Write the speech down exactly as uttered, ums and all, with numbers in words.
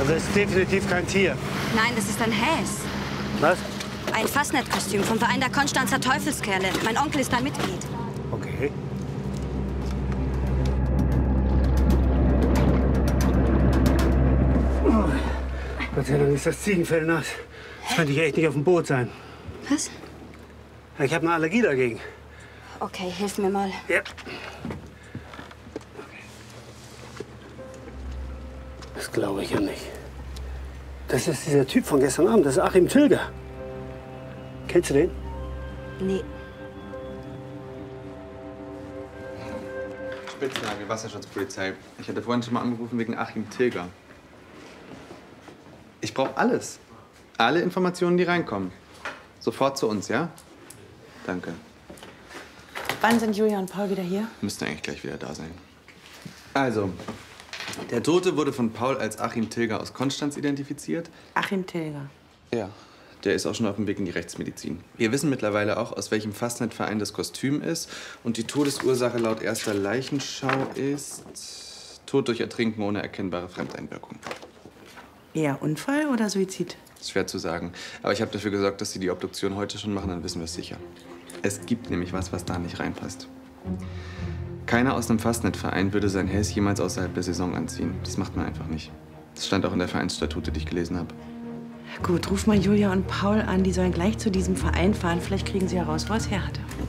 Also es ist definitiv kein Tier. Nein, das ist ein Häs. Was? Ein Fastnet-Kostüm vom Verein der Konstanzer Teufelskerle. Mein Onkel ist ein Mitglied. Okay. Oh, Gott sei Dank ist das Ziegenfell nass. Das könnte ich echt nicht auf dem Boot sein. Was? Ich habe eine Allergie dagegen. Okay, hilf mir mal. Ja. Das glaube ich ja nicht. Das ist dieser Typ von gestern Abend, das ist Achim Tilger. Kennst du den? Nee. Spitznagel, Wasserschutzpolizei. Ich hatte vorhin schon mal angerufen wegen Achim Tilger. Ich brauche alles. Alle Informationen, die reinkommen. Sofort zu uns, ja? Danke. Wann sind Julia und Paul wieder hier? Müssten eigentlich gleich wieder da sein. Also, der Tote wurde von Paul als Achim Tilger aus Konstanz identifiziert. Achim Tilger. Ja, der ist auch schon auf dem Weg in die Rechtsmedizin. Wir wissen mittlerweile auch, aus welchem Fastnet-Verein das Kostüm ist. Und die Todesursache laut erster Leichenschau ist Tod durch Ertrinken ohne erkennbare Fremdeinwirkung. Eher Unfall oder Suizid? Ist schwer zu sagen. Aber ich habe dafür gesorgt, dass Sie die Obduktion heute schon machen, dann wissen wir es sicher. Es gibt nämlich was, was da nicht reinpasst. Keiner aus einem Fastnet-Verein würde sein Häs jemals außerhalb der Saison anziehen. Das macht man einfach nicht. Das stand auch in der Vereinsstatute, die ich gelesen habe. Gut, ruf mal Julia und Paul an. Die sollen gleich zu diesem Verein fahren. Vielleicht kriegen sie heraus, wo er es her hatte.